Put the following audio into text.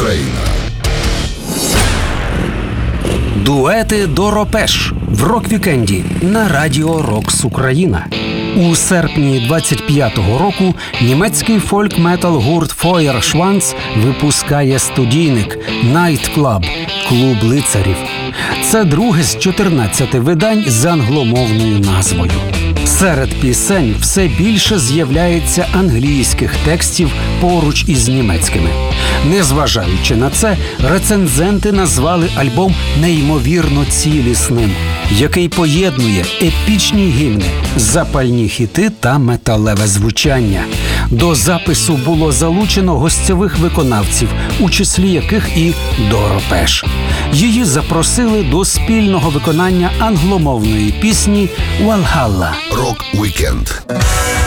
Україна. Дуети Доропеш в рок-вікенді на радіо «Рокс Україна». У серпні 25-го року німецький фольк-метал-гурт Фойершванц випускає студійник «Night Club» – «Клуб лицарів». Це друге з 14 видань з англомовною назвою. Серед пісень все більше з'являється англійських текстів поруч із німецькими. Незважаючи на це, рецензенти назвали альбом неймовірно цілісним, який поєднує епічні гімни, запальні хіти та металеве звучання. До запису було залучено гостьових виконавців, у числі яких і Доропеш. Її запросили до спільного виконання англомовної пісні «Вальгалла». Рок-вікенд.